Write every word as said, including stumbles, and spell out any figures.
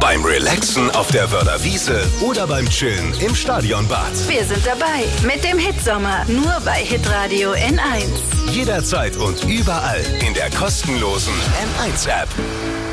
beim Relaxen auf der Wörder Wiese oder beim Chillen im Stadionbad. Wir sind dabei mit dem Hitsommer, nur bei Hitradio N eins. Jederzeit und überall in der kostenlosen N eins App.